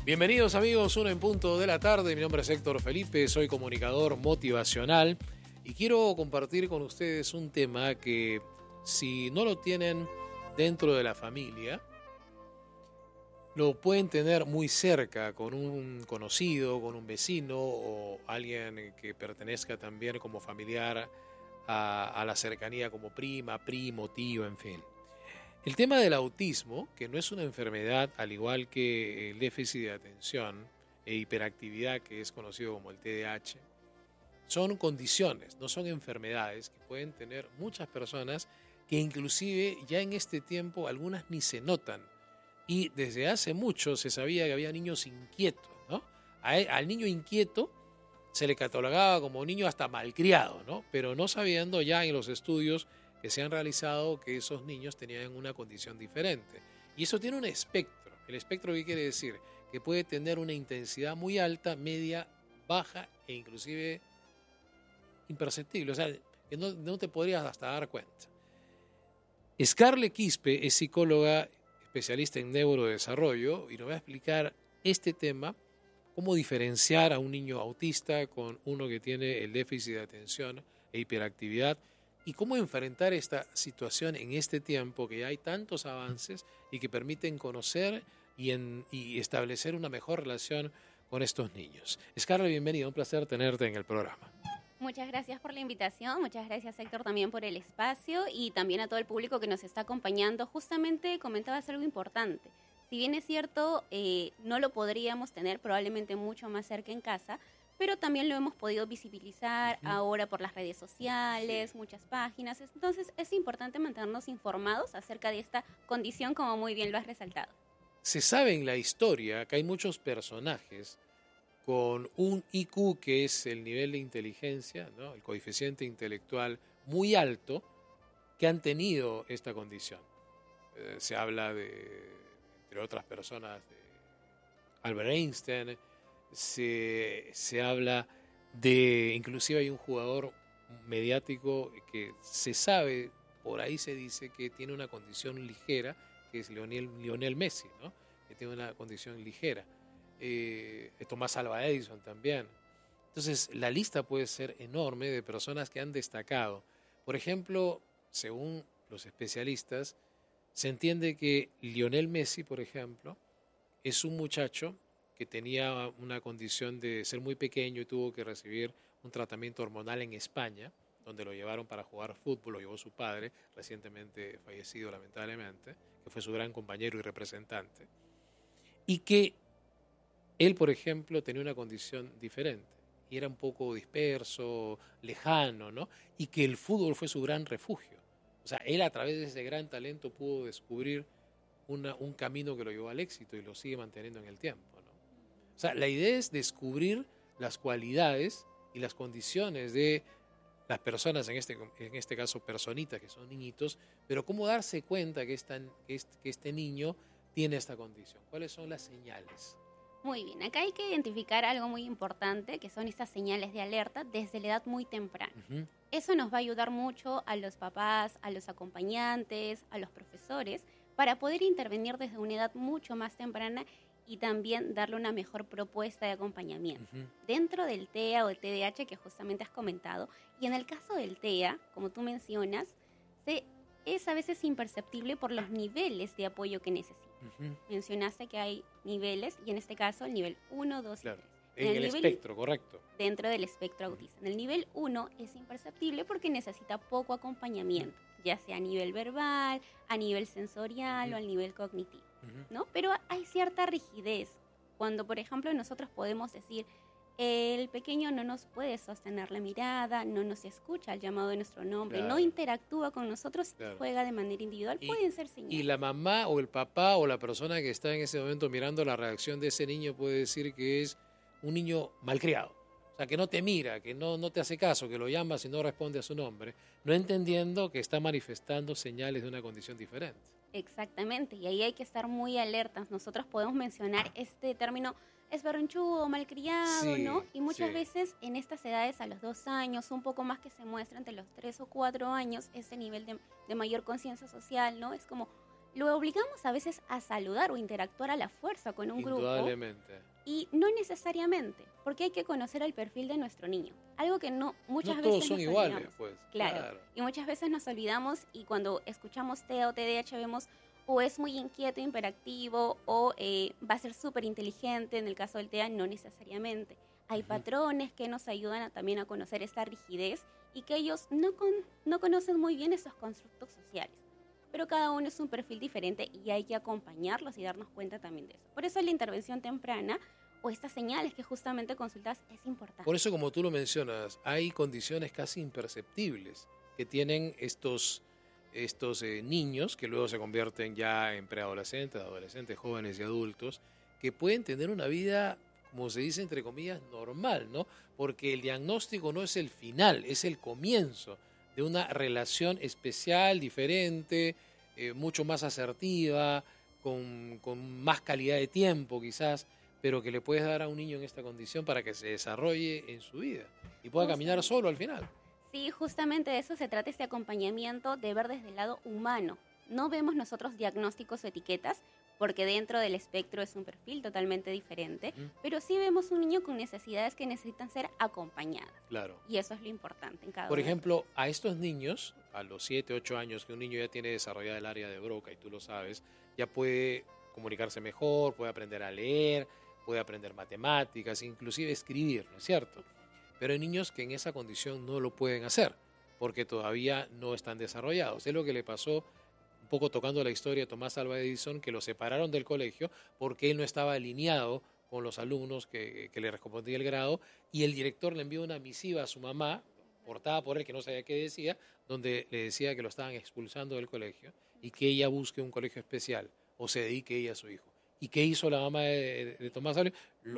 Bienvenidos amigos, 1 en punto de la tarde. Mi nombre es Héctor Felipe, soy comunicador motivacional y quiero compartir con ustedes un tema que si no lo tienen dentro de la familia, lo pueden tener muy cerca con un conocido, con un vecino o alguien que pertenezca también como familiar a la cercanía como prima, primo, tío, en fin. El tema del autismo, que no es una enfermedad al igual que el déficit de atención e hiperactividad, que es conocido como el TDAH, son condiciones, no son enfermedades que pueden tener muchas personas que inclusive ya en este tiempo algunas ni se notan. Y desde hace mucho se sabía que había niños inquietos, ¿no? Al niño inquieto se le catalogaba como niño hasta malcriado, ¿no? Pero no sabiendo ya en los estudios que se han realizado que esos niños tenían una condición diferente. Y eso tiene un espectro. ¿El espectro qué quiere decir? Que puede tener una intensidad muy alta, media, baja e inclusive imperceptible. O sea, que no te podrías hasta dar cuenta. Scarlett Quispe es psicóloga especialista en neurodesarrollo y nos va a explicar este tema, cómo diferenciar a un niño autista con uno que tiene el déficit de atención e hiperactividad y cómo enfrentar esta situación en este tiempo que hay tantos avances y que permiten conocer y establecer una mejor relación con estos niños. Scarlett, bienvenida, un placer tenerte en el programa. Muchas gracias por la invitación, muchas gracias Héctor también por el espacio y también a todo el público que nos está acompañando. Justamente comentabas algo importante. Si bien es cierto, no lo podríamos tener probablemente mucho más cerca en casa, pero también lo hemos podido visibilizar ahora por las redes sociales, muchas páginas. Entonces es importante mantenernos informados acerca de esta condición, como muy bien lo has resaltado. Se sabe en la historia que hay muchos personajes con un IQ, que es el nivel de inteligencia, ¿no? El coeficiente intelectual muy alto, que han tenido esta condición. Se habla entre otras personas, de Albert Einstein, se habla de, inclusive hay un jugador mediático que se sabe, por ahí se dice que tiene una condición ligera, que es Lionel Messi, ¿no? Que tiene una condición ligera. Tomás Alva Edison también. Entonces, la lista puede ser enorme de personas que han destacado. Por ejemplo, según los especialistas, se entiende que Lionel Messi, por ejemplo, es un muchacho que tenía una condición de ser muy pequeño y tuvo que recibir un tratamiento hormonal en España, donde lo llevaron para jugar fútbol, lo llevó su padre, recientemente fallecido lamentablemente, que fue su gran compañero y representante, y que él, por ejemplo, tenía una condición diferente y era un poco disperso, lejano, ¿no? Y que el fútbol fue su gran refugio. O sea, él a través de ese gran talento pudo descubrir un camino que lo llevó al éxito y lo sigue manteniendo en el tiempo, ¿no? O sea, la idea es descubrir las cualidades y las condiciones de las personas, en este caso personitas, que son niñitos, pero cómo darse cuenta que este niño tiene esta condición. ¿Cuáles son las señales? Muy bien, acá hay que identificar algo muy importante, que son estas señales de alerta desde la edad muy temprana. Eso nos va a ayudar mucho a los papás, a los acompañantes, a los profesores, para poder intervenir desde una edad mucho más temprana y también darle una mejor propuesta de acompañamiento. Dentro del TEA o el TDAH que justamente has comentado, y en el caso del TEA, como tú mencionas, es a veces imperceptible por los niveles de apoyo que necesita. Mencionaste que hay niveles, y en este caso el nivel 1, 2 Claro. y 3. En el espectro, correcto. Dentro del espectro autista. En el nivel 1 es imperceptible porque necesita poco acompañamiento, ya sea a nivel verbal, a nivel sensorial o a nivel cognitivo, ¿no? Pero hay cierta rigidez. Cuando, por ejemplo, nosotros podemos decir, el pequeño no nos puede sostener la mirada, no nos escucha el llamado de nuestro nombre, no interactúa con nosotros, juega de manera individual, pueden ser señales. Y la mamá o el papá o la persona que está en ese momento mirando la reacción de ese niño puede decir que es un niño malcriado. O sea, que no te mira, que no te hace caso, que lo llamas y no responde a su nombre, no entendiendo que está manifestando señales de una condición diferente. Exactamente, y ahí hay que estar muy alertas. Nosotros podemos mencionar este término, es berrinchudo, malcriado, ¿no? Y muchas veces en estas edades, a los 2 años, un poco más que se muestra entre los 3 o 4 años, ese nivel de mayor conciencia social, ¿no? Es como lo obligamos a veces a saludar o interactuar a la fuerza con un grupo. Indudablemente. Y no necesariamente, porque hay que conocer el perfil de nuestro niño. Algo que muchas veces todos son nos iguales, olvidamos. pues. Claro. Y muchas veces nos olvidamos y cuando escuchamos TEA o TDAH vemos o es muy inquieto, hiperactivo o va a ser súper inteligente. En el caso del TEA no necesariamente. Hay patrones que nos ayudan también a conocer esta rigidez y que ellos no conocen muy bien esos constructos sociales. Pero cada uno es un perfil diferente y hay que acompañarlos y darnos cuenta también de eso. Por eso la intervención temprana o estas señales que justamente consultas es importante. Por eso, como tú lo mencionas, hay condiciones casi imperceptibles que tienen estos niños que luego se convierten ya en preadolescentes, adolescentes, jóvenes y adultos, que pueden tener una vida, como se dice entre comillas, normal, ¿no? Porque el diagnóstico no es el final, es el comienzo de una relación especial, diferente, mucho más asertiva, con más calidad de tiempo quizás, pero que le puedes dar a un niño en esta condición para que se desarrolle en su vida y pueda caminar solo al final. Sí, justamente de eso se trata este acompañamiento, de ver desde el lado humano. No vemos nosotros diagnósticos o etiquetas, porque dentro del espectro es un perfil totalmente diferente, pero sí vemos un niño con necesidades que necesitan ser acompañadas. Claro. Y eso es lo importante en cada Por uno. ejemplo, a estos niños, a los 7, 8 años, que un niño ya tiene desarrollada el área de Broca, y tú lo sabes, ya puede comunicarse mejor, puede aprender a leer, puede aprender matemáticas, inclusive escribir, ¿no es cierto? Pero hay niños que en esa condición no lo pueden hacer, porque todavía no están desarrollados. Es lo que le pasó, un poco tocando la historia de Tomás Alva Edison, que lo separaron del colegio porque él no estaba alineado con los alumnos que le correspondía el grado, y el director le envió una misiva a su mamá, portada por él, que no sabía qué decía, donde le decía que lo estaban expulsando del colegio y que ella busque un colegio especial o se dedique ella a su hijo. ¿Y qué hizo la mamá de Tomás Alva?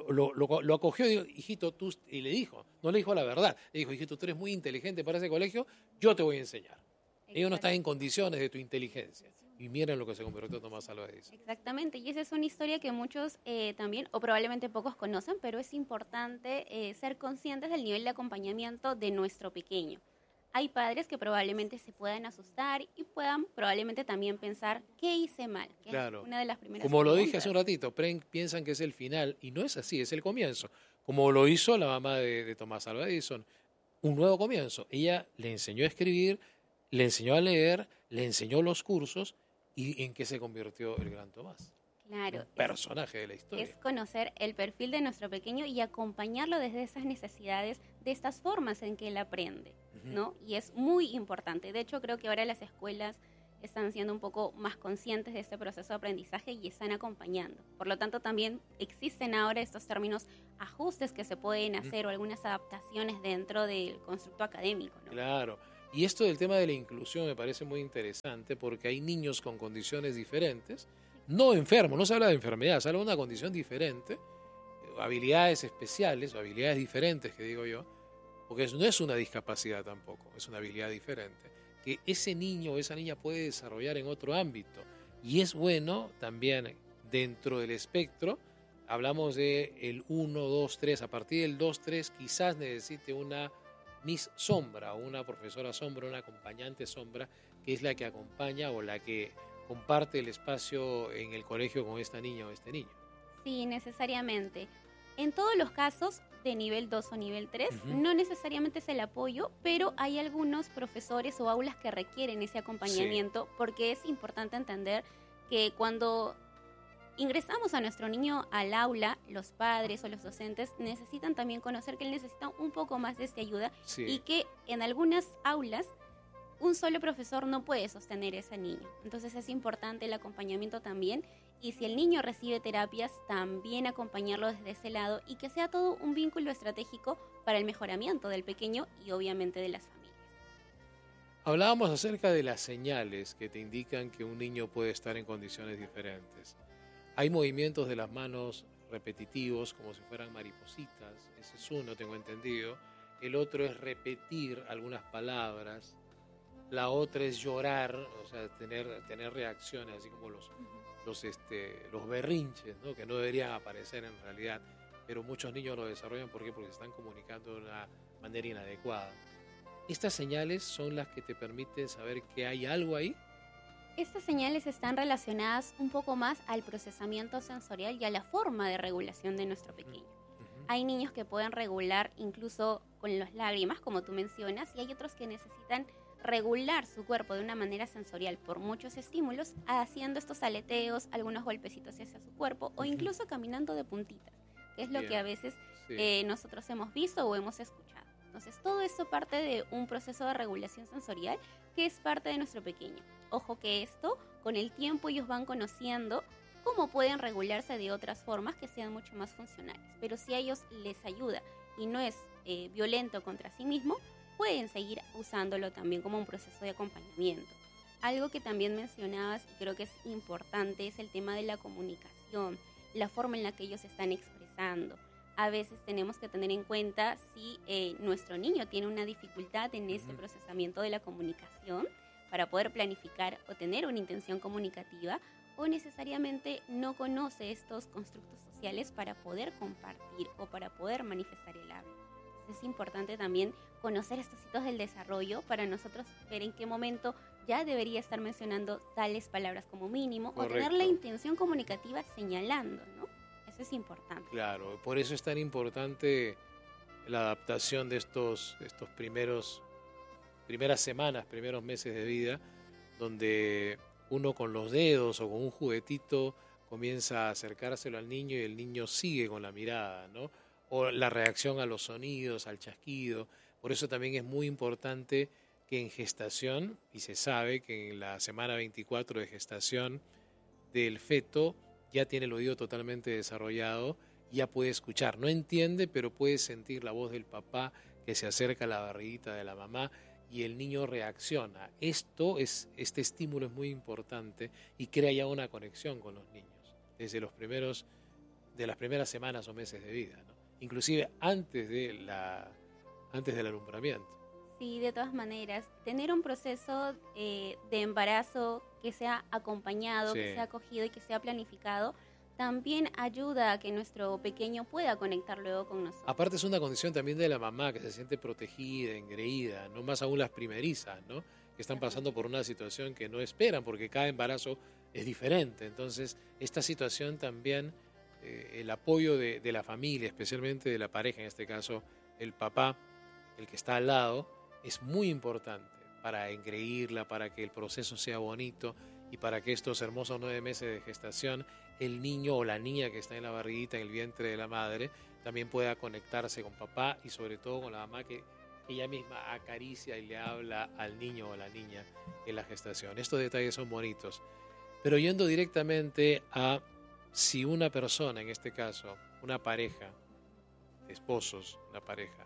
Lo acogió y dijo, hijito, tú, y le dijo, no le dijo la verdad, le dijo, hijito, tú eres muy inteligente para ese colegio, yo te voy a enseñar. Ellos no están en condiciones de tu inteligencia. Y miren lo que se convirtió Tomás Alva Edison. Exactamente, y esa es una historia que muchos también, o probablemente pocos conocen, pero es importante ser conscientes del nivel de acompañamiento de nuestro pequeño. Hay padres que probablemente se puedan asustar y puedan probablemente también pensar, ¿qué hice mal? Que claro. Es una de las primeras Como lo preguntas. dije hace un ratito, piensan que es el final, y no es así, es el comienzo. Como lo hizo la mamá de Tomás Alva Edison, un nuevo comienzo. Ella le enseñó a escribir, le enseñó a leer, le enseñó los cursos, y en qué se convirtió el gran Tomás. Claro. Un personaje de la historia. Es conocer el perfil de nuestro pequeño y acompañarlo desde esas necesidades, de estas formas en que él aprende, ¿no? Y es muy importante. De hecho, creo que ahora las escuelas están siendo un poco más conscientes de este proceso de aprendizaje y están acompañando. Por lo tanto, también existen ahora estos términos ajustes que se pueden hacer o algunas adaptaciones dentro del constructo académico, ¿no? Claro. Y esto del tema de la inclusión me parece muy interesante porque hay niños con condiciones diferentes, no enfermos, no se habla de enfermedad, se habla de una condición diferente, habilidades especiales o habilidades diferentes, que digo yo, porque no es una discapacidad tampoco, es una habilidad diferente, que ese niño o esa niña puede desarrollar en otro ámbito. Y es bueno también dentro del espectro, hablamos de el 1, 2, 3, a partir del 2, 3 quizás necesite una Miss Sombra, o una profesora sombra, una acompañante sombra, que es la que acompaña o la que comparte el espacio en el colegio con esta niña o este niño. Sí, necesariamente. En todos los casos de nivel 2 o nivel 3, no necesariamente es el apoyo, pero hay algunos profesores o aulas que requieren ese acompañamiento, porque es importante entender que cuando ingresamos a nuestro niño al aula, los padres o los docentes necesitan también conocer que él necesita un poco más de esta ayuda y que en algunas aulas un solo profesor no puede sostener a ese niño. Entonces es importante el acompañamiento también, y si el niño recibe terapias, también acompañarlo desde ese lado y que sea todo un vínculo estratégico para el mejoramiento del pequeño y obviamente de las familias. Hablábamos acerca de las señales que te indican que un niño puede estar en condiciones diferentes. Hay movimientos de las manos repetitivos, como si fueran maripositas. Ese es uno, tengo entendido. El otro es repetir algunas palabras. La otra es llorar, o sea, tener reacciones, así como los berrinches, ¿no? Que no deberían aparecer en realidad. Pero muchos niños lo desarrollan. ¿Por qué? Porque se están comunicando de una manera inadecuada. ¿Estas señales son las que te permiten saber que hay algo ahí? Estas señales están relacionadas un poco más al procesamiento sensorial y a la forma de regulación de nuestro pequeño. Hay niños que pueden regular incluso con las lágrimas, como tú mencionas, y hay otros que necesitan regular su cuerpo de una manera sensorial por muchos estímulos, haciendo estos aleteos, algunos golpecitos hacia su cuerpo o incluso caminando de puntitas, que es lo que a veces nosotros hemos visto o hemos escuchado. Entonces, todo esto parte de un proceso de regulación sensorial que es parte de nuestro pequeño. Ojo que esto, con el tiempo ellos van conociendo cómo pueden regularse de otras formas que sean mucho más funcionales. Pero si a ellos les ayuda y no es violento contra sí mismo, pueden seguir usándolo también como un proceso de acompañamiento. Algo que también mencionabas y creo que es importante es el tema de la comunicación, la forma en la que ellos están expresando. A veces tenemos que tener en cuenta si nuestro niño tiene una dificultad en ese procesamiento de la comunicación para poder planificar o tener una intención comunicativa, o necesariamente no conoce estos constructos sociales para poder compartir o para poder manifestar el habla. Entonces es importante también conocer estos hitos del desarrollo para nosotros ver en qué momento ya debería estar mencionando tales palabras como mínimo. Correcto. O tener la intención comunicativa señalando, ¿no? Eso es importante. Claro, por eso es tan importante la adaptación de estos primeras semanas, primeros meses de vida, donde uno con los dedos o con un juguetito comienza a acercárselo al niño y el niño sigue con la mirada, ¿no? O la reacción a los sonidos, al chasquido. Por eso también es muy importante que en gestación, y se sabe que en la semana 24 de gestación del feto ya tiene el oído totalmente desarrollado, ya puede escuchar. No entiende, pero puede sentir la voz del papá que se acerca a la barriguita de la mamá, y el niño reacciona. Este estímulo es muy importante y crea ya una conexión con los niños desde de las primeras semanas o meses de vida, ¿no? Inclusive antes del alumbramiento. Sí, de todas maneras, tener un proceso de embarazo que sea acompañado, que sea acogido y que sea planificado, también ayuda a que nuestro pequeño pueda conectar luego con nosotros. Aparte es una condición también de la mamá, que se siente protegida, engreída, no más aún las primerizas, ¿no? Que están pasando por una situación que no esperan, porque cada embarazo es diferente. Entonces, esta situación también, el apoyo de la familia, especialmente de la pareja, en este caso el papá, el que está al lado, es muy importante para engreírla, para que el proceso sea bonito y para que estos hermosos 9 meses de gestación, el niño o la niña que está en la barriguita, en el vientre de la madre, también pueda conectarse con papá y sobre todo con la mamá que ella misma acaricia y le habla al niño o la niña en la gestación. Estos detalles son bonitos. Pero yendo directamente a si una persona, en este caso, una pareja de esposos, una pareja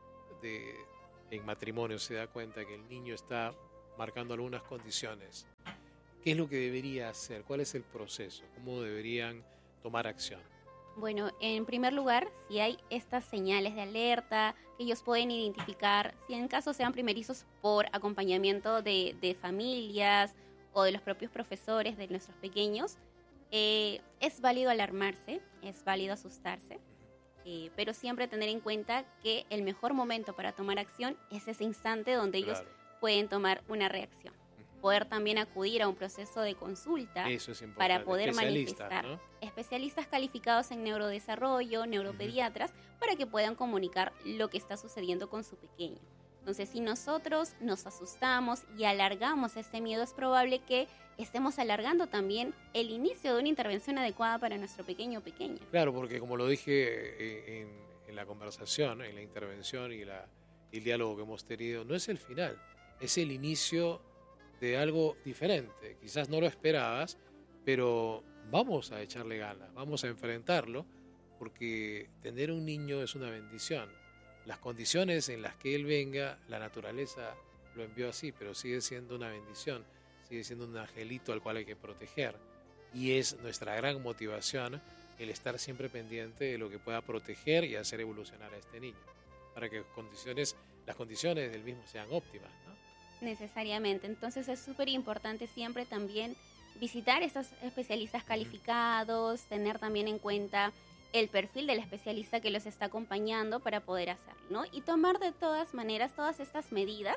en matrimonio, se da cuenta que el niño está marcando algunas condiciones, ¿qué es lo que debería hacer? ¿Cuál es el proceso? ¿Cómo deberían tomar acción? Bueno, en primer lugar, si hay estas señales de alerta que ellos pueden identificar, si en caso sean primerizos por acompañamiento de familias o de los propios profesores de nuestros pequeños, es válido alarmarse, es válido asustarse, pero siempre tener en cuenta que el mejor momento para tomar acción es ese instante donde ellos pueden tomar una reacción. Poder también acudir a un proceso de consulta para poder manifestar. ¿No? Especialistas calificados en neurodesarrollo, neuropediatras, para que puedan comunicar lo que está sucediendo con su pequeño. Entonces, si nosotros nos asustamos y alargamos este miedo, es probable que estemos alargando también el inicio de una intervención adecuada para nuestro pequeño o pequeña. Claro, porque como lo dije en la conversación, en la intervención y el diálogo que hemos tenido, no es el final, es el inicio de algo diferente. Quizás no lo esperabas, pero vamos a echarle ganas, vamos a enfrentarlo, porque tener un niño es una bendición. Las condiciones en las que él venga, la naturaleza lo envió así, pero sigue siendo una bendición, sigue siendo un angelito al cual hay que proteger. Y es nuestra gran motivación el estar siempre pendiente de lo que pueda proteger y hacer evolucionar a este niño, para que las condiciones del mismo sean óptimas, ¿no? Necesariamente. Entonces es súper importante siempre también visitar estos especialistas calificados, tener también en cuenta el perfil del especialista que los está acompañando para poder hacerlo, ¿no? Y tomar de todas maneras todas estas medidas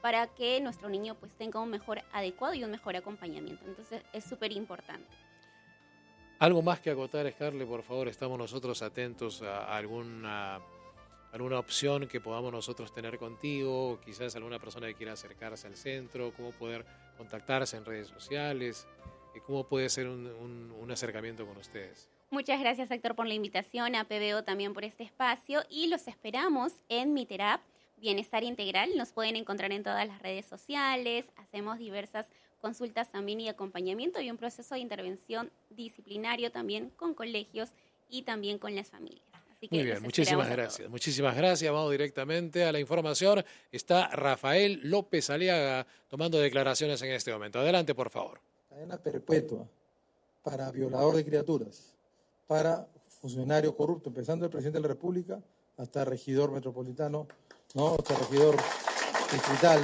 para que nuestro niño pues tenga un mejor adecuado y un mejor acompañamiento. Entonces es súper importante. Algo más que acotar, Scarlett, por favor. Estamos nosotros atentos a alguna opción que podamos nosotros tener contigo, quizás alguna persona que quiera acercarse al centro, cómo poder contactarse en redes sociales, cómo puede ser un acercamiento con ustedes. Muchas gracias, Héctor, por la invitación, a PBO también por este espacio, y los esperamos en Miterap Bienestar Integral. Nos pueden encontrar en todas las redes sociales, hacemos diversas consultas también y acompañamiento y un proceso de intervención disciplinario también con colegios y también con las familias. Así que muy bien, muchísimas gracias. Muchísimas gracias. Vamos directamente a la información. Está Rafael López Aliaga tomando declaraciones en este momento. Adelante, por favor. Cadena perpetua para violador de criaturas, para funcionario corrupto, empezando el presidente de la República hasta regidor metropolitano, ¿no? Hasta regidor distrital.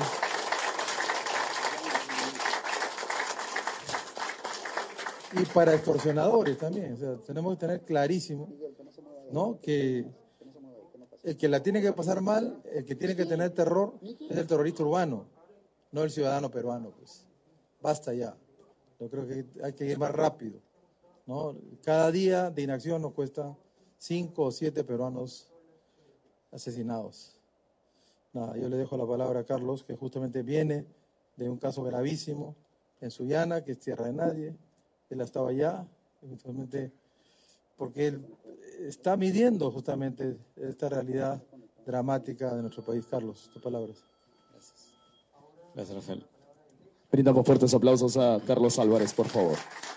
Y para extorsionadores también. O sea, tenemos que tener clarísimo, ¿no?, que el que la tiene que pasar mal, el que tiene que tener terror, es el terrorista urbano, no el ciudadano peruano. Pues basta ya. Yo creo que hay que ir más rápido, ¿no? Cada día de inacción nos cuesta 5 o 7 peruanos asesinados. Nada, yo le dejo la palabra a Carlos, que justamente viene de un caso gravísimo en Sullana, que es tierra de nadie. Él estaba allá, justamente porque él está midiendo justamente esta realidad dramática de nuestro país. Carlos, tus palabras. Gracias. Gracias, Rafael. Brindamos fuertes aplausos a Carlos Álvarez, por favor.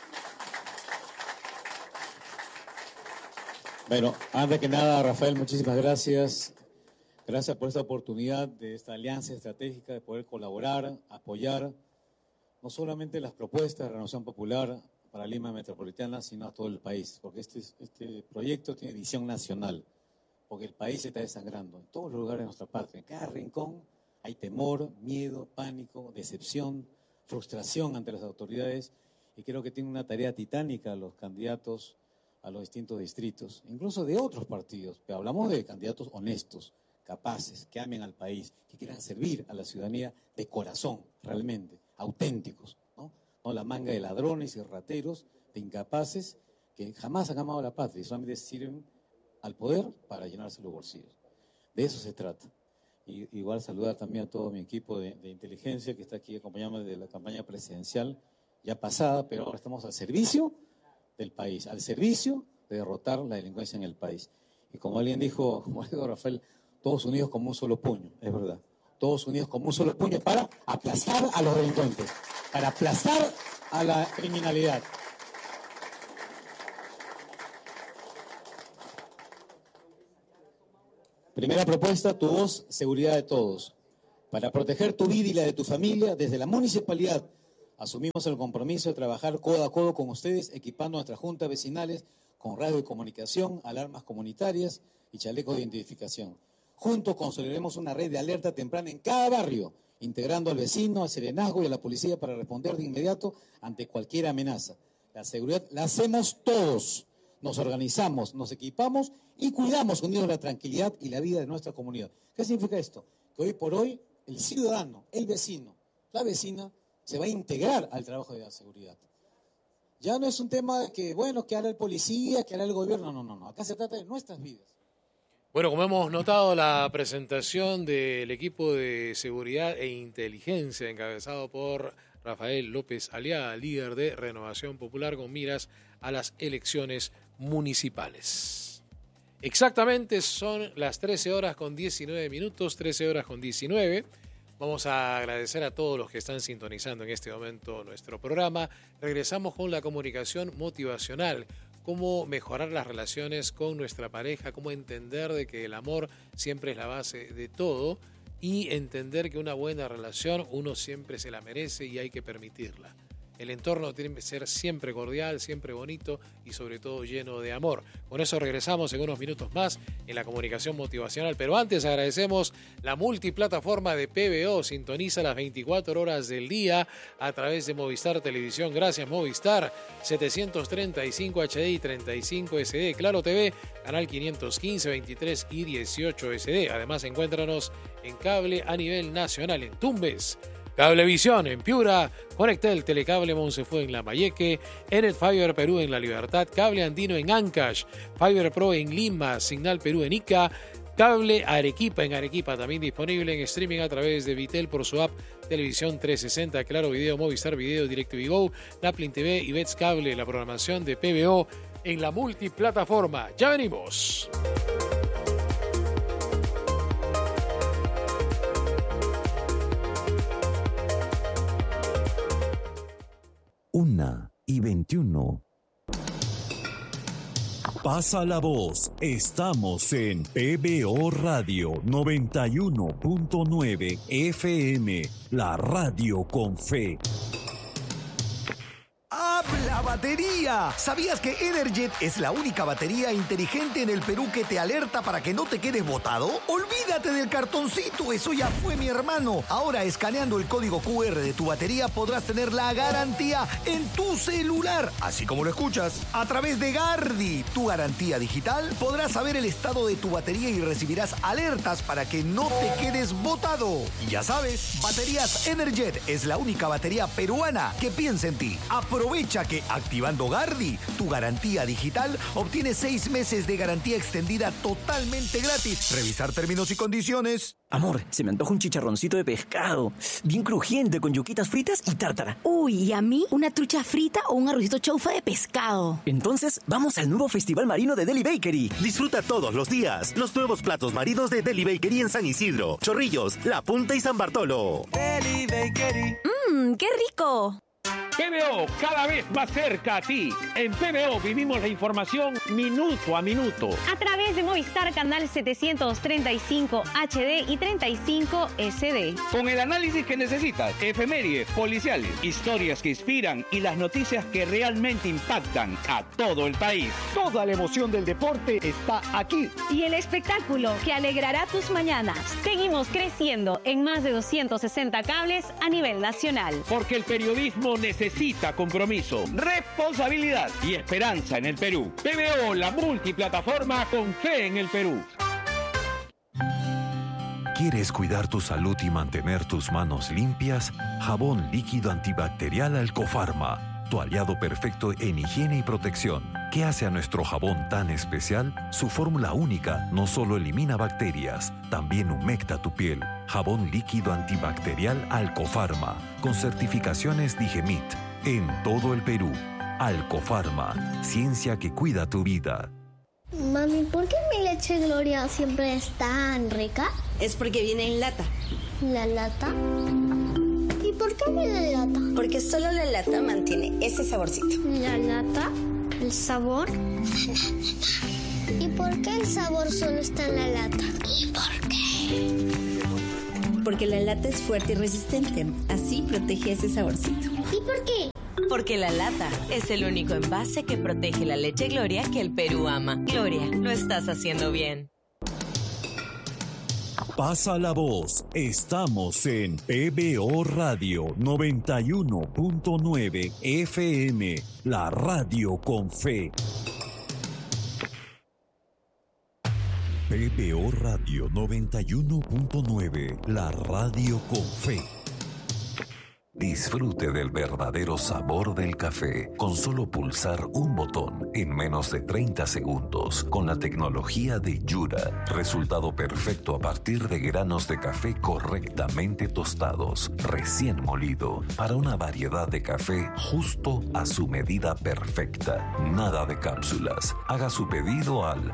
Bueno, antes que nada, Rafael, muchísimas gracias. Gracias por esta oportunidad de esta alianza estratégica de poder colaborar, apoyar no solamente las propuestas de Renovación Popular para Lima Metropolitana, sino a todo el país, porque este proyecto tiene visión nacional, porque el país se está desangrando en todos los lugares de nuestra patria. En cada rincón hay temor, miedo, pánico, decepción, frustración ante las autoridades, y creo que tiene una tarea titánica los candidatos a los distintos distritos, incluso de otros partidos, pero hablamos de candidatos honestos, capaces, que amen al país, que quieran servir a la ciudadanía de corazón, realmente, auténticos, ¿no? No la manga de ladrones y rateros, de incapaces, que jamás han amado a la patria y solamente sirven al poder para llenarse los bolsillos. De eso se trata. Y igual saludar también a todo mi equipo de inteligencia que está aquí acompañándome de la campaña presidencial ya pasada, pero ahora estamos al servicio del país, al servicio de derrotar la delincuencia en el país. Y como alguien dijo, como dijo Rafael, todos unidos como un solo puño, es verdad. Todos unidos como un solo puño para aplastar a los delincuentes, para aplastar a la criminalidad. Primera propuesta, tu voz, seguridad de todos. Para proteger tu vida y la de tu familia, desde la municipalidad asumimos el compromiso de trabajar codo a codo con ustedes, equipando nuestras juntas vecinales con radio de comunicación, alarmas comunitarias y chalecos de identificación. Juntos consolidaremos una red de alerta temprana en cada barrio, integrando al vecino, al serenazgo y a la policía para responder de inmediato ante cualquier amenaza. La seguridad la hacemos todos. Nos organizamos, nos equipamos y cuidamos unidos la tranquilidad y la vida de nuestra comunidad. ¿Qué significa esto? Que hoy por hoy el ciudadano, el vecino, la vecina se va a integrar al trabajo de la seguridad. Ya no es un tema de que, bueno, que hará el policía, que hará el gobierno. No. Acá se trata de nuestras vidas. Bueno, como hemos notado, la presentación del equipo de seguridad e inteligencia encabezado por Rafael López Aliaga, líder de Renovación Popular con miras a las elecciones municipales. Exactamente son las 13 horas con 19 minutos, 13 horas con 19. Vamos a agradecer a todos los que están sintonizando en este momento nuestro programa. Regresamos con la comunicación motivacional, cómo mejorar las relaciones con nuestra pareja, cómo entender de que el amor siempre es la base de todo y entender que una buena relación uno siempre se la merece y hay que permitirla. El entorno tiene que ser siempre cordial, siempre bonito y sobre todo lleno de amor. Con eso regresamos en unos minutos más en la comunicación motivacional. Pero antes agradecemos la multiplataforma de PBO. Sintoniza las 24 horas del día a través de Movistar Televisión. Gracias Movistar. 735 HD y 35 SD. Claro TV, canal 515, 23 y 18 SD. Además encuéntranos en cable a nivel nacional en Tumbes, Cablevisión en Piura, Conectel Telecable Monsefu en Lambayeque, Enet Fiber Perú en La Libertad, Cable Andino en Ancash, Fiber Pro en Lima, Signal Perú en Ica, Cable Arequipa en Arequipa, también disponible en streaming a través de Vitel por su app Televisión 360, Claro Video, Movistar Video, DirecTV Go, Naplin TV y Bets Cable, la programación de PBO en la multiplataforma. Ya venimos. Una y 21. Pasa la voz. Estamos en PBO Radio 91.9 FM, la radio con fe. ¡Habla batería! ¿Sabías que Energet es la única batería inteligente en el Perú que te alerta para que no te quedes botado? Olvídate del cartoncito, eso ya fue, mi hermano. Ahora, escaneando el código QR de tu batería, podrás tener la garantía en tu celular, así como lo escuchas. A través de Gardi, tu garantía digital, podrás saber el estado de tu batería y recibirás alertas para que no te quedes botado. Y ya sabes, Baterías Energet es la única batería peruana que piensa en ti. Aprovecha que activando Gardi, tu garantía digital, obtienes 6 meses de garantía extendida totalmente gratis. Revisar términos y condiciones. Amor, se me antoja un chicharroncito de pescado, bien crujiente, con yuquitas fritas y tártara. Uy, ¿y a mí? ¿Una trucha frita o un arrocito chaufa de pescado? Entonces, vamos al nuevo Festival Marino de Deli Bakery. Disfruta todos los días los nuevos platos marinos de Deli Bakery en San Isidro, Chorrillos, La Punta y San Bartolo. Deli Bakery. ¡Qué rico! PBO, cada vez más cerca a ti. En PBO vivimos la información minuto a minuto. A través de Movistar Canal 735 HD y 35 SD. Con el análisis que necesitas, efemérides, policiales, historias que inspiran y las noticias que realmente impactan a todo el país. Toda la emoción del deporte está aquí. Y el espectáculo que alegrará tus mañanas. Seguimos creciendo en más de 260 cables a nivel nacional. Porque el periodismo necesita compromiso, responsabilidad y esperanza en el Perú. PBO, la multiplataforma con fe en el Perú. ¿Quieres cuidar tu salud y mantener tus manos limpias? Jabón líquido antibacterial Alcofarma, tu aliado perfecto en higiene y protección. ¿Qué hace a nuestro jabón tan especial? Su fórmula única no solo elimina bacterias, también humecta tu piel. Jabón líquido antibacterial Alcofarma, con certificaciones Digemit, en todo el Perú. Alcofarma, ciencia que cuida tu vida. Mami, ¿por qué mi leche Gloria siempre es tan rica? Es porque viene en lata. ¿La lata? ¿Y por qué viene en lata? Porque solo la lata mantiene ese saborcito. ¿La lata? ¿El sabor? ¿Y por qué el sabor solo está en la lata? ¿Y por qué? Porque la lata es fuerte y resistente. Así protege ese saborcito. ¿Y por qué? Porque la lata es el único envase que protege la leche Gloria que el Perú ama. Gloria, lo estás haciendo bien. Pasa la voz. Estamos en PBO Radio 91.9 FM, la radio con fe. PBO Radio 91.9, la radio con fe. Disfrute del verdadero sabor del café con solo pulsar un botón en menos de 30 segundos con la tecnología de Yura. Resultado perfecto a partir de granos de café correctamente tostados, recién molido, para una variedad de café justo a su medida perfecta. Nada de cápsulas. Haga su pedido al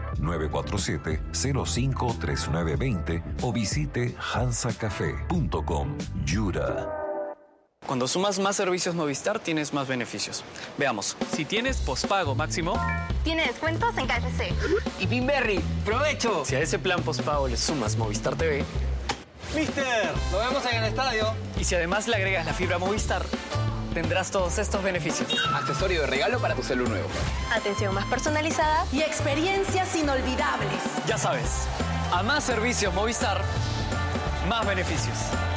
947-053920 o visite hansacafé.com. Yura. Cuando sumas más servicios Movistar, tienes más beneficios. Veamos, si tienes pospago máximo... Tiene descuentos en KFC. Y Pinberry, ¡provecho! Si a ese plan pospago le sumas Movistar TV... ¡Mister! ¡Lo vemos en el estadio! Y si además le agregas la fibra Movistar, tendrás todos estos beneficios. Accesorio de regalo para tu celu nuevo. Atención más personalizada y experiencias inolvidables. Ya sabes, a más servicios Movistar, más beneficios.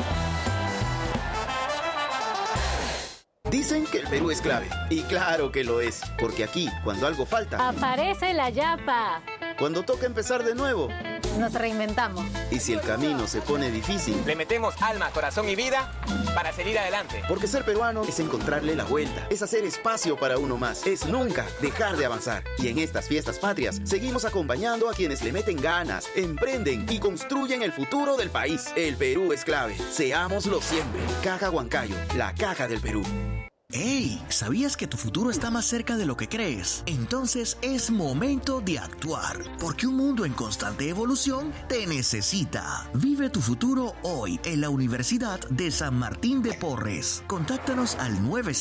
Dicen que el Perú es clave. Y claro que lo es. Porque aquí, cuando algo falta... aparece la yapa. Cuando toca empezar de nuevo... Nos reinventamos. Y si el camino se pone difícil, le metemos alma, corazón y vida para seguir adelante. Porque ser peruano es encontrarle la vuelta, es hacer espacio para uno más, es nunca dejar de avanzar. Y en estas fiestas patrias, seguimos acompañando a quienes le meten ganas, emprenden y construyen el futuro del país. El Perú es clave. Seámoslo siempre. Caja Huancayo, la caja del Perú. ¡Hey! ¿Sabías que tu futuro está más cerca de lo que crees? Entonces es momento de actuar, porque un mundo en constante evolución te necesita. Vive tu futuro hoy en la Universidad de San Martín de Porres. Contáctanos al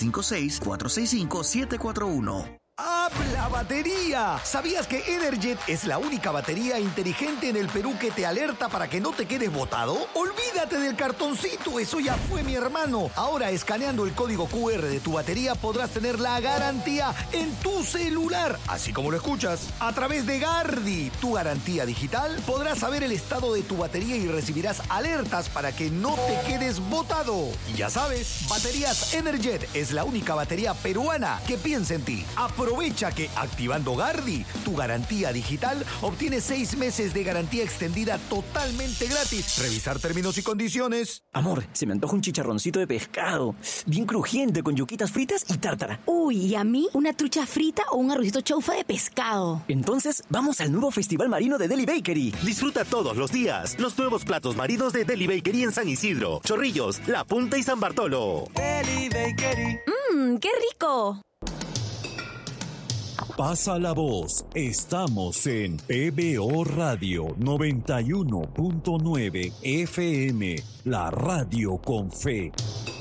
956-465-741. ¡Habla batería! ¿Sabías que Energet es la única batería inteligente en el Perú que te alerta para que no te quedes botado? ¡Olvídate del cartoncito! ¡Eso ya fue, mi hermano! Ahora, escaneando el código QR de tu batería, podrás tener la garantía en tu celular. Así como lo escuchas. A través de Gardi, tu garantía digital, podrás saber el estado de tu batería y recibirás alertas para que no te quedes botado. Y ya sabes, Baterías Energet es la única batería peruana que piensa en ti. Aprovecha que activando Gardi, tu garantía digital, obtienes 6 meses de garantía extendida totalmente gratis. Revisar términos y condiciones. Amor, se me antoja un chicharroncito de pescado, bien crujiente, con yuquitas fritas y tártara. Uy, y a mí una trucha frita o un arrocito chaufa de pescado. Entonces, vamos al nuevo Festival Marino de Deli Bakery. Disfruta todos los días los nuevos platos marinos de Deli Bakery en San Isidro, Chorrillos, La Punta y San Bartolo. Deli Bakery. ¡Qué rico! Pasa la voz. Estamos en PBO Radio 91.9 FM, la radio con fe.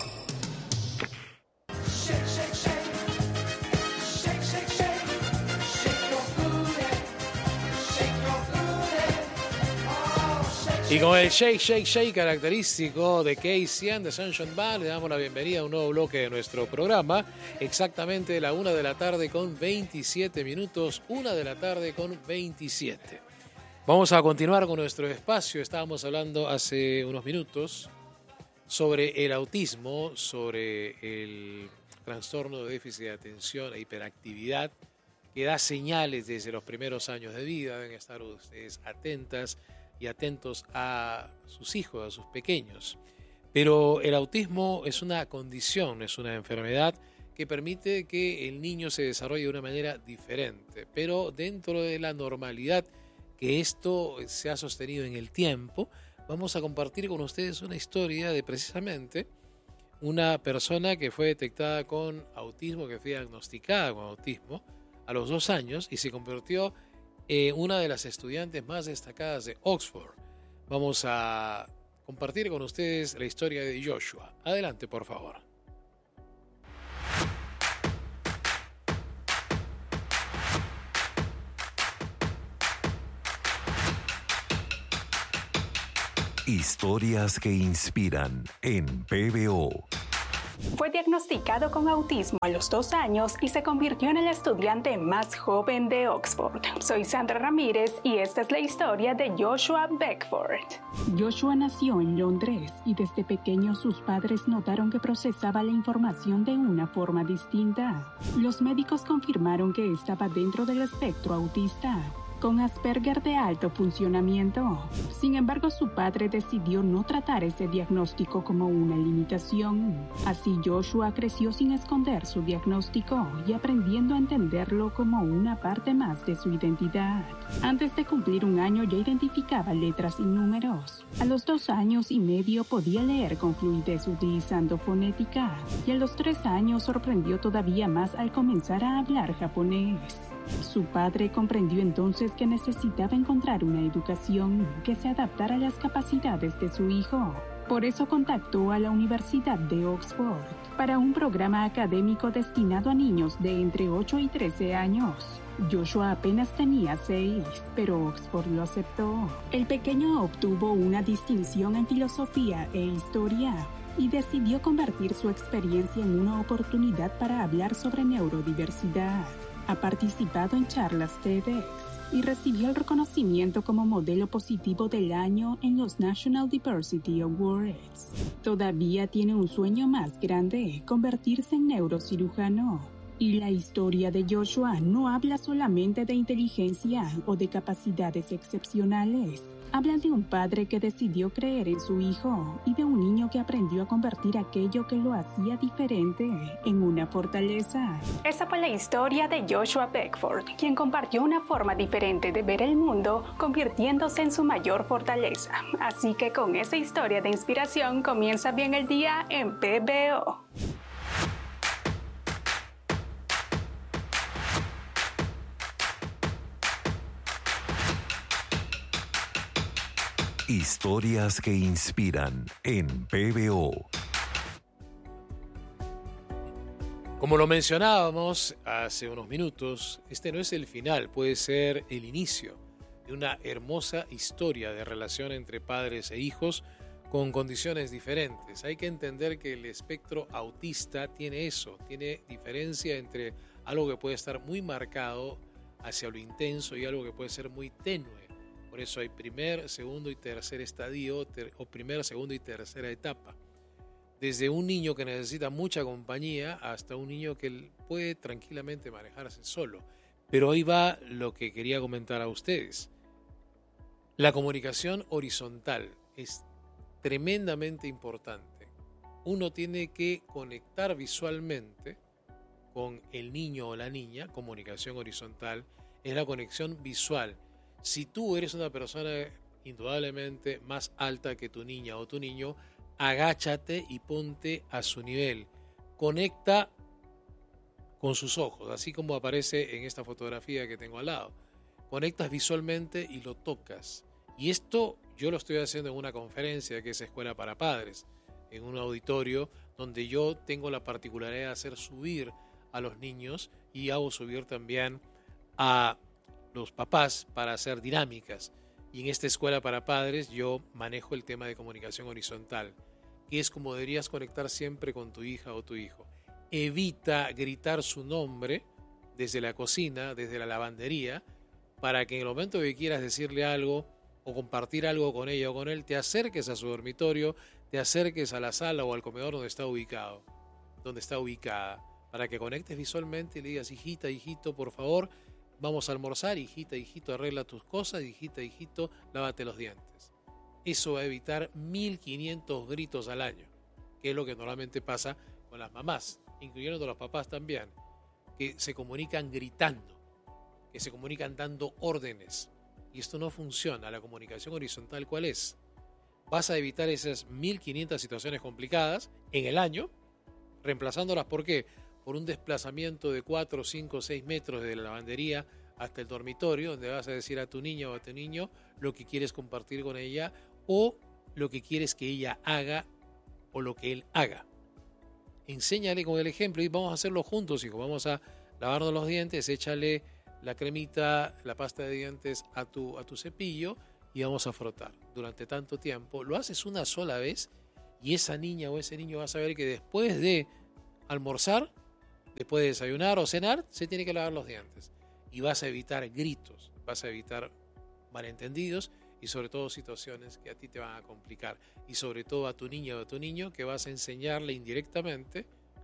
Y con el shake, shake, shake característico de Casey and the Sunshine Band, le damos la bienvenida a un nuevo bloque de nuestro programa. Exactamente la 1 de la tarde con 27 minutos, 1 de la tarde con 27. Vamos a continuar con nuestro espacio. Estábamos hablando hace unos minutos sobre el autismo, sobre el trastorno de déficit de atención e hiperactividad, que da señales desde los primeros años de vida. Deben estar ustedes atentas y atentos a sus hijos, a sus pequeños. Pero el autismo es una condición, es una enfermedad que permite que el niño se desarrolle de una manera diferente, pero dentro de la normalidad que esto se ha sostenido en el tiempo. Vamos a compartir con ustedes una historia de precisamente una persona que fue detectada con autismo, que fue diagnosticada con autismo a los 2 años y se convirtió una de las estudiantes más destacadas de Oxford. Vamos a compartir con ustedes la historia de Joshua. Adelante, por favor. Historias que inspiran en PBO. Fue diagnosticado con autismo a los 2 años y se convirtió en el estudiante más joven de Oxford. Soy Sandra Ramírez y esta es la historia de Joshua Beckford. Joshua nació en Londres y desde pequeño sus padres notaron que procesaba la información de una forma distinta. Los médicos confirmaron que estaba dentro del espectro autista, con Asperger de alto funcionamiento. Sin embargo, su padre decidió no tratar ese diagnóstico como una limitación. Así, Joshua creció sin esconder su diagnóstico y aprendiendo a entenderlo como una parte más de su identidad. Antes de cumplir 1 año ya identificaba letras y números. A los 2 años y medio podía leer con fluidez utilizando fonética. Y a los 3 años sorprendió todavía más al comenzar a hablar japonés. Su padre comprendió entonces que necesitaba encontrar una educación que se adaptara a las capacidades de su hijo. Por eso contactó a la Universidad de Oxford para un programa académico destinado a niños de entre 8 y 13 años. Joshua apenas tenía 6, pero Oxford lo aceptó. El pequeño obtuvo una distinción en filosofía e historia y decidió convertir su experiencia en una oportunidad para hablar sobre neurodiversidad. Ha participado en charlas TEDx y recibió el reconocimiento como modelo positivo del año en los National Diversity Awards. Todavía tiene un sueño más grande, convertirse en neurocirujano. Y la historia de Joshua no habla solamente de inteligencia o de capacidades excepcionales. Habla de un padre que decidió creer en su hijo y de un niño que aprendió a convertir aquello que lo hacía diferente en una fortaleza. Esa fue la historia de Joshua Beckford, quien compartió una forma diferente de ver el mundo, convirtiéndose en su mayor fortaleza. Así que con esa historia de inspiración comienza bien el día en PBO. Historias que inspiran en PBO. Como lo mencionábamos hace unos minutos, este no es el final, puede ser el inicio de una hermosa historia de relación entre padres e hijos con condiciones diferentes. Hay que entender que el espectro autista tiene eso, tiene diferencia entre algo que puede estar muy marcado hacia lo intenso y algo que puede ser muy tenue. Por eso hay primer, segundo y tercer estadio o primera, segunda y tercera etapa. Desde un niño que necesita mucha compañía hasta un niño que puede tranquilamente manejarse solo. Pero ahí va lo que quería comentar a ustedes. La comunicación horizontal es tremendamente importante. Uno tiene que conectar visualmente con el niño o la niña. Comunicación horizontal es la conexión visual. Si tú eres una persona indudablemente más alta que tu niña o tu niño, agáchate y ponte a su nivel. Conecta con sus ojos, así como aparece en esta fotografía que tengo al lado. Conectas visualmente y lo tocas. Y esto yo lo estoy haciendo en una conferencia que es Escuela para Padres, en un auditorio donde yo tengo la particularidad de hacer subir a los niños y hago subir también a los papás para hacer dinámicas. Y en esta Escuela para Padres yo manejo el tema de comunicación horizontal, que es como deberías conectar siempre con tu hija o tu hijo. Evita gritar su nombre desde la cocina, desde la lavandería, para que en el momento que quieras decirle algo o compartir algo con ella o con él, te acerques a su dormitorio, te acerques a la sala o al comedor donde está ubicado, donde está ubicada, para que conectes visualmente y le digas: hijita, hijito, por favor, vamos a almorzar, hijita, hijito, arregla tus cosas, hijita, hijito, lávate los dientes. Eso va a evitar 1500 gritos al año, que es lo que normalmente pasa con las mamás, incluyendo a los papás también, que se comunican gritando, que se comunican dando órdenes. Y esto no funciona. La comunicación horizontal, ¿cuál es? Vas a evitar esas 1500 situaciones complicadas en el año, reemplazándolas, ¿por qué? Por un desplazamiento de 4, 5, 6 metros de la lavandería hasta el dormitorio, donde vas a decir a tu niña o a tu niño lo que quieres compartir con ella o lo que quieres que ella haga o lo que él haga. Enséñale con el ejemplo y vamos a hacerlo juntos, hijo. Vamos a lavarnos los dientes, échale la cremita, la pasta de dientes a tu cepillo y vamos a frotar. Durante tanto tiempo, lo haces una sola vez y esa niña o ese niño va a saber que después de almorzar, después de desayunar o cenar, se tiene que lavar los dientes. Y vas a evitar gritos, vas a evitar malentendidos y sobre todo situaciones que a ti te van a complicar. Y sobre todo a tu niña o a tu niño, que vas a enseñarle indirectamente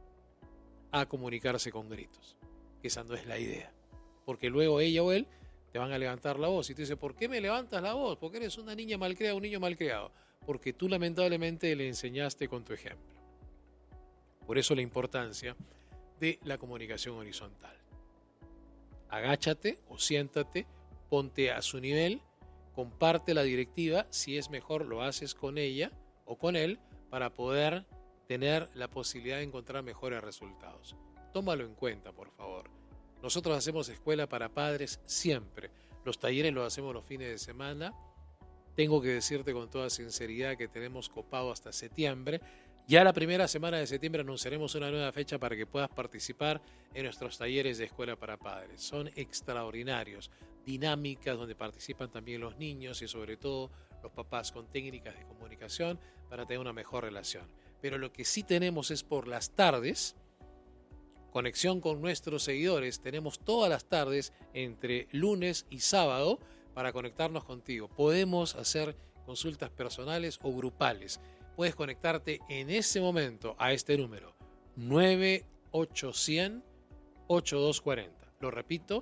a comunicarse con gritos. Que esa no es la idea. Porque luego ella o él te van a levantar la voz y te dice: ¿por qué me levantas la voz? Porque eres una niña malcriada, un niño malcriado. Porque tú lamentablemente le enseñaste con tu ejemplo. Por eso la importancia de la comunicación horizontal. Agáchate o siéntate, ponte a su nivel, comparte la directiva, si es mejor lo haces con ella o con él para poder tener la posibilidad de encontrar mejores resultados. Tómalo en cuenta, por favor. Nosotros hacemos Escuela para Padres siempre. Los talleres los hacemos los fines de semana. Tengo que decirte con toda sinceridad que tenemos copado hasta septiembre. Ya la primera semana de septiembre anunciaremos una nueva fecha para que puedas participar en nuestros talleres de Escuela para Padres. Son extraordinarios, dinámicas donde participan también los niños y sobre todo los papás con técnicas de comunicación para tener una mejor relación. Pero lo que sí tenemos es por las tardes, conexión con nuestros seguidores. Tenemos todas las tardes entre lunes y sábado para conectarnos contigo. Podemos hacer consultas personales o grupales. Puedes conectarte en ese momento a este número 9800 8240. Lo repito,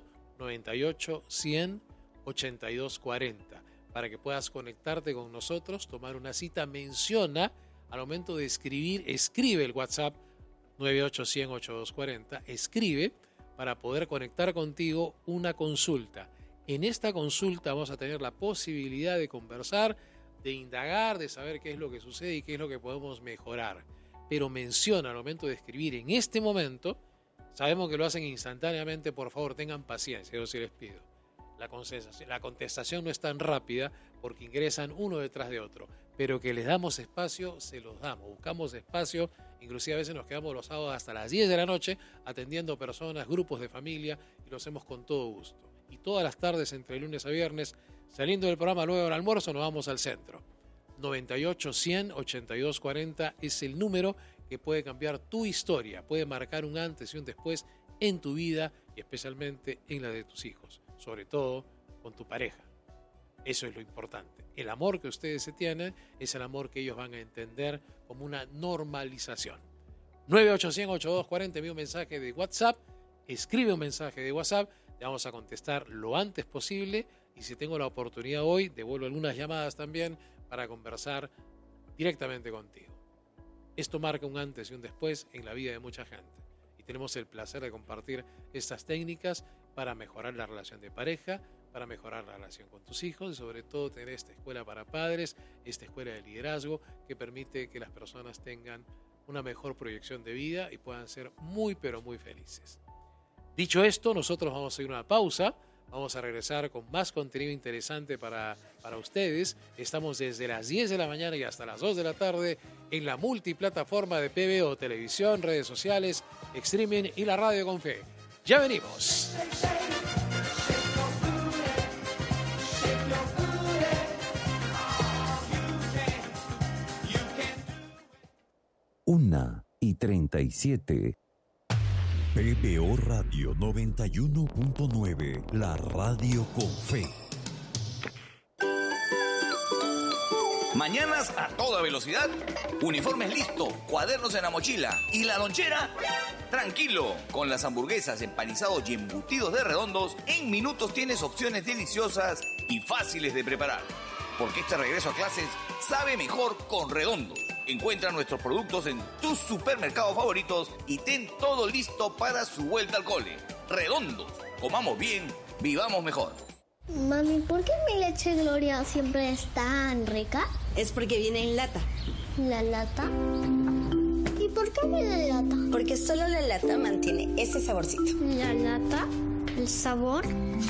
98-100-8240. Para que puedas conectarte con nosotros, tomar una cita, menciona al momento de escribir, escribe el WhatsApp 98-100-8240, escribe para poder conectar contigo una consulta. En esta consulta vamos a tener la posibilidad de conversar, de indagar, de saber qué es lo que sucede y qué es lo que podemos mejorar. Pero menciona al momento de escribir en este momento, sabemos que lo hacen instantáneamente, por favor tengan paciencia, yo sí les pido. La contestación no es tan rápida porque ingresan uno detrás de otro, pero que les damos espacio, se los damos, buscamos espacio, inclusive a veces nos quedamos los sábados hasta las 10 de la noche atendiendo personas, grupos de familia y lo hacemos con todo gusto. Y todas las tardes entre lunes a viernes, saliendo del programa luego del almuerzo, nos vamos al centro. 98-100-8240 es el número que puede cambiar tu historia, puede marcar un antes y un después en tu vida y especialmente en la de tus hijos, sobre todo con tu pareja. Eso es lo importante. El amor que ustedes se tienen es el amor que ellos van a entender como una normalización. 98-100-8240, envía un mensaje de WhatsApp, escribe un mensaje de WhatsApp, te vamos a contestar lo antes posible y si tengo la oportunidad hoy, devuelvo algunas llamadas también para conversar directamente contigo. Esto marca un antes y un después en la vida de mucha gente y tenemos el placer de compartir estas técnicas para mejorar la relación de pareja, para mejorar la relación con tus hijos y sobre todo tener esta escuela para padres, esta escuela de liderazgo que permite que las personas tengan una mejor proyección de vida y puedan ser muy pero muy felices. Dicho esto, nosotros vamos a ir a una pausa, vamos a regresar con más contenido interesante para ustedes. Estamos desde las 10 de la mañana y hasta las 2 de la tarde en la multiplataforma de PBO, televisión, redes sociales, streaming y la radio con fe. Ya venimos. Una y 37. PBO Radio 91.9, la radio con fe. Mañanas a toda velocidad, uniformes listos, cuadernos en la mochila y la lonchera. Tranquilo, con las hamburguesas, empanizados y embutidos de Redondos, en minutos tienes opciones deliciosas y fáciles de preparar. Porque este regreso a clases sabe mejor con Redondos. Encuentra nuestros productos en tus supermercados favoritos y ten todo listo para su vuelta al cole. Redondos, comamos bien, vivamos mejor. Mami, ¿por qué mi leche Gloria siempre es tan rica? Es porque viene en lata. ¿La lata? ¿Y por qué viene en lata? Porque solo la lata mantiene ese saborcito. ¿La lata? ¿El sabor?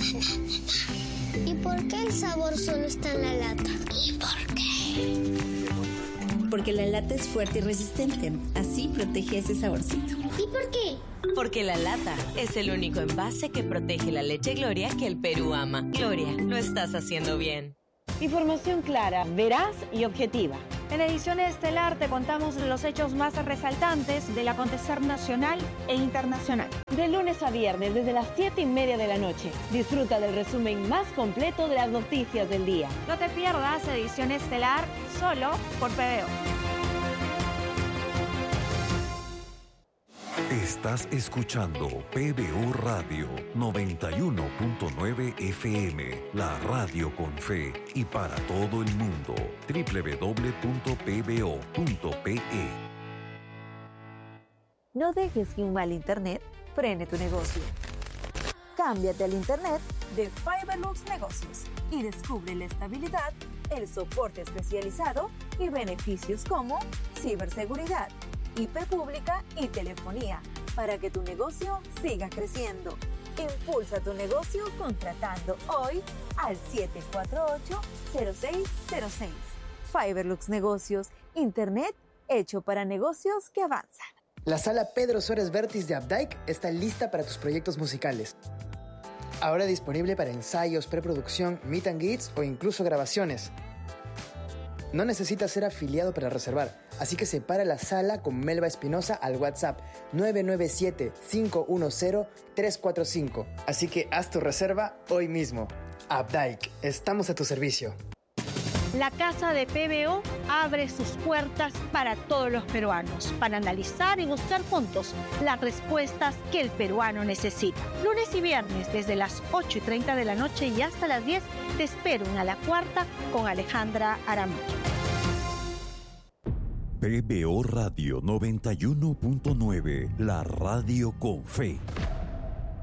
¿Y por qué el sabor solo está en la lata? ¿Y por qué? Porque la lata es fuerte y resistente. Así protege ese saborcito. ¿Y por qué? Porque la lata es el único envase que protege la leche Gloria que el Perú ama. Gloria, lo estás haciendo bien. Información clara, veraz y objetiva. En edición estelar te contamos los hechos más resaltantes del acontecer nacional e internacional. De lunes a viernes desde las 7:30 de la noche. Disfruta del resumen más completo de las noticias del día. No te pierdas edición estelar solo por PBO. Estás escuchando PBO Radio 91.9 FM, la radio con fe y para todo el mundo. www.pbo.pe. No dejes que un mal internet frene tu negocio. Cámbiate al internet de Fiberlux Negocios y descubre la estabilidad, el soporte especializado y beneficios como ciberseguridad, IP pública y telefonía para que tu negocio siga creciendo. Impulsa tu negocio contratando hoy al 748-0606. Fiberlux Negocios, internet hecho para negocios que avanzan. La sala Pedro Suárez Vértiz de Updike está lista para tus proyectos musicales. Ahora disponible para ensayos, preproducción, meet and greets o incluso grabaciones. No necesitas ser afiliado para reservar, así que separa la sala con Melba Espinosa al WhatsApp 997-510-345. Así que haz tu reserva hoy mismo. Updike, estamos a tu servicio. La Casa de PBO abre sus puertas para todos los peruanos, para analizar y buscar juntos las respuestas que el peruano necesita. Lunes y viernes, desde las 8:30 de la noche y hasta las 10, te espero en A la Cuarta con Alejandra Aramayo. PBO Radio 91.9, la radio con fe.